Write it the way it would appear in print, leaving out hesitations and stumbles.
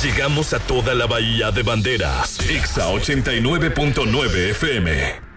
Llegamos a toda la Bahía de Banderas. Exa 89.9 FM.